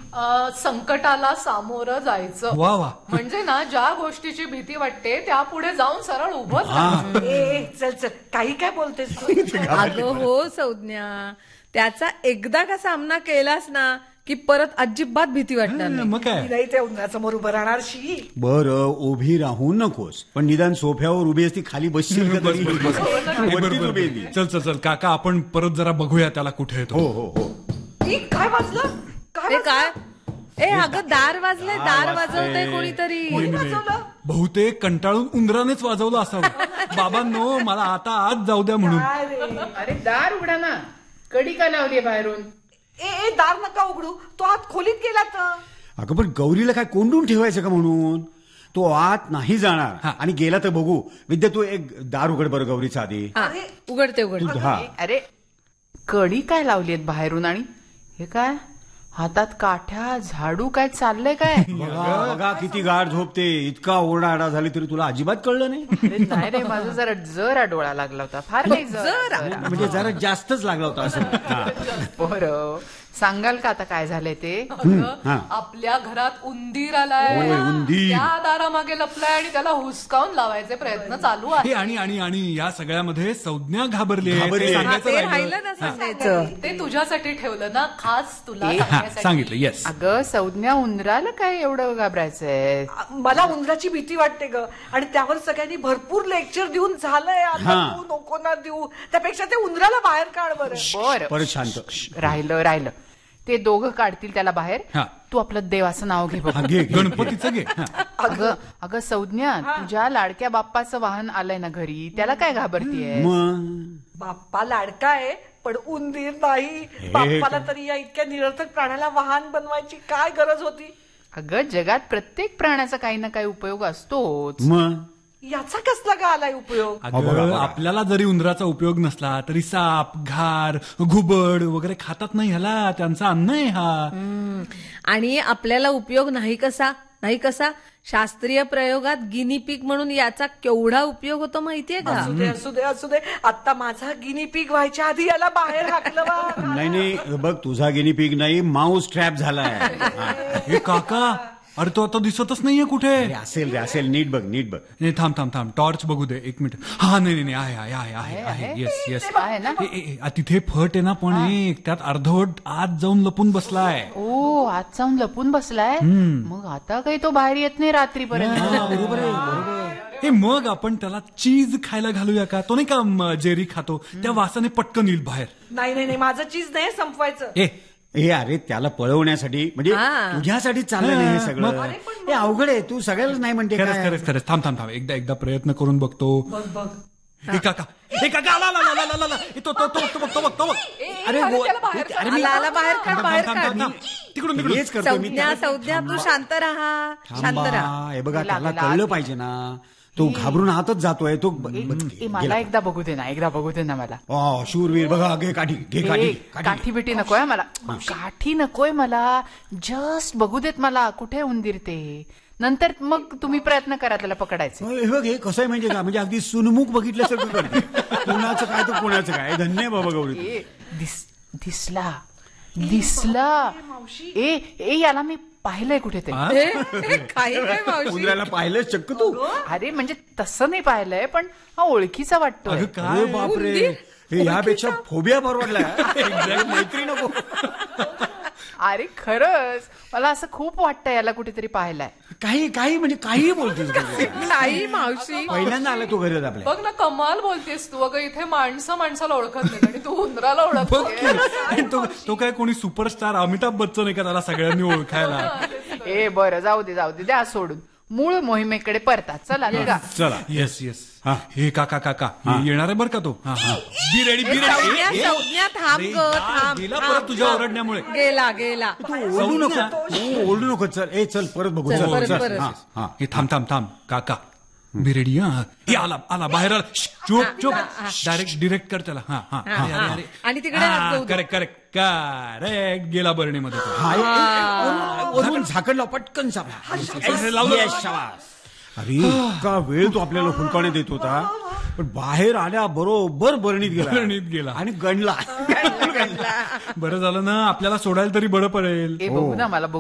संकटाला सामोरं जायचं. वा वा. म्हणजे ना ज्या गोष्टीची भीती वाटते त्या पुढे जाऊन सरळ उभं चल चल काही काय बोलतेस अगं हो संज्ञा, त्याचा एकदा का सामना केलास ना की परत अजिबात भीती वाटणार नाही. मग काय नाही त्या उंदरासमोर उभं राहणार शी. बरं उभी राहू नकोस, पण निदान सोफ्यावर उभी असती खाली बसशील का तरी? वरतीच उभी आहे ती. चल चल चल काका, आपण परत जरा बघूया त्याला कुठे येतो. हो हो हो. काय वाजलं हे काय? ए अगं दार वाजलंय, दार वाजवतंय कोणीतरी. वाजवलं? बहुतेक कंटाळून उंदरानेच वाजवलं असावं. बाबांनो मला आता आज जाऊ द्या म्हणून. अरे दार उघडा ना, कडी का लावली बाहेरून? ए दार नका उघडू, तो आत खोलीत गेला तर. अगं पण गौरीला काय कोंडून ठेवायचं का म्हणून? तो आत नाही जाणार आणि गेला तर बघू. विद्या तू एक दार उघड बरं गौरीचा आधी. उघडते उघडते. हा अरे कडी काय लावलीत बाहेरून? आणि हे काय हातात काठ्या झाडू काय चाललंय काय? बघा किती गाढ झोपते. इतका ओरडाआडा झाली तरी तुला अजिबात कळलं नाही? अरे नाही रे, माझा जरा डोळा लागला होता. फार नाही जरा. म्हणजे जरा जास्तच लागला होता असं. बरं सांगाल का आता काय झालंय ते? आपल्या घरात उंदीर आलाय. उंदीर त्या दारामागे लपलाय आणि त्याला हुसकावून लावायचे प्रयत्न चालू आहे. आणि आणि आणि या सगळ्यामध्ये संज्ञा घाबरली. ते राहिलं ना सांगायचं. ते तुझ्यासाठी ठेवलं ना खास तुला सांगितलं. येस. अगं संज्ञा, उंदराला काय एवढं घाबरायचंय? मला उंदराची भीती वाटते ग. आणि त्यावर सगळ्यांनी भरपूर लेक्चर देऊन झालंय. आता तू नको ना देऊ, त्यापेक्षा ते उंदराला बाहेर काढ बरं. बरं परत शांत. राहिलं ते दोघं काढतील त्याला बाहेर. तू आपलं देवाचं नाव घे बघ. गणपतीचं घे. अगं संज्ञा, तुझ्या लाडक्या बाप्पाचं वाहन आलंय ना घरी, त्याला काय घाबरतीये? बाप्पा लाडका आहे पण उंदीर नाही. बाप्पाला तरी या इतक्या निरर्थक प्राण्याला वाहन बनवायची काय गरज होती? अगं जगात प्रत्येक प्राण्याचा काही ना काही उपयोग असतोच. याचा कसला का आलाय उपयोग? अगं आपल्याला जरी उंदराचा उपयोग नसला तरी साप, घार, घुबड वगैरे खातात नाही ह्याला, त्यांचा अन्न आहे हा. आणि आपल्याला उपयोग नाही कसा शास्त्रीय प्रयोगात गिनी पीक म्हणून याचा केवढा उपयोग होतो माहितीये का? असू दे. आता माझा गिनी पीक व्हायच्या आधी याला बाहेर हाकलं वा. नाही बघ, तुझा गिनी पीक नाही, माऊस ट्रॅप झालाय. हे काका, अरे तो आता दिसतच नाहीये कुठे. असेल नीट बघ. नाही थांब टॉर्च बघू दे एक मिनिट. हा नाही आहे. येस आहे ना? तिथे फट आहे ना, पण एक त्यात अर्धवट आत जाऊन लपून बसलाय. ओ, आत जाऊन लपून बसलाय. मग आता काही तो बाहेर येत नाही रात्रीपर्यंत. बरोबर. मग आपण त्याला चीज खायला घालूया का? तो नाही का जेरी खातो, त्या वासाने पटकन येईल बाहेर. नाही माझं चीज नाही संपवायचं. अरे त्याला पळवण्यासाठी, म्हणजे तुझ्यासाठी चाललं नाही हे सगळं. हे अवघड आहे. तू सगळ्यालाच नाही म्हणते. खरंच. थांब एकदा प्रयत्न करून बघतो. बघ. हे काका आला. तो बघ. अरे बाहेर काढ. तिकडून हेच करतो मी. संज्ञा तू शांत राहा. हे बघा, त्याला कळलं पाहिजे ना. तो घाबरून आतच जातोय. तो मला एकदा बघू दे ना मला. शूरवीर बघा. घे काठी बिटी नकोय मला. काठी नकोय मला. जस्ट बघू देत मला कुठे उंदीर ते. नंतर मग तुम्ही प्रयत्न करा त्याला पकडायचं. हे बघ, हे कसं आहे माहिती का, म्हणजे अगदी सुनमुख बघितल्यासारखं करते. कुणाचं काय तर कुणाचं काय. धन्य बाबा गौरी. दिसला. याला मी पाहिलंय कुठे ते. उंदराला पाहिलं चक्क तू? अरे म्हणजे तसं नाही पाहिलंय, पण हा ओळखीचा वाटतोय. काय बापरे, यापेक्षा फोबिया परवडलाय. मैत्री नको. अरे खरंच मला असं खूप वाटतं याला कुठेतरी पाहिलंय. काही म्हणजे काही बोलतेस. नाही मावशी, पहिल्यांदा आला तू घरात आपल्या. बघ ना, कमाल बोलतेस तू. अगं इथे माणसाला ओळखत नाही आणि तू उंदराला ओळखतो. तो काय कोणी सुपरस्टार अमिताभ बच्चन आहे का त्याला सगळ्यांनी ओळखायला? बरं जाऊ दे द्या सोडून. मूळ मोहिमेकडे परतात. चला. येस. हे काका येणार आहे बरं का तो. Be ready. थांब. गेला परत तुझ्या ओरडण्यामुळे. गेला. तू ओरडू नको. चल परत बघू. हे थांब काका. Be ready. हे आला बाहेर आला. चुप. डिरेक्ट कर त्याला. आणि तिकडे करेक्ट गेला बरणीमध्ये. झाकण लाव पटकन. अरे इतका वेळ तो आपल्याला हुलकावण्यात येत होता, पण बाहेर आल्या बरोबर बरणीत गेला आणि गणला. बरं झालं ना, आपल्याला सोडायला तरी बरं पडेल. बघू ना मला.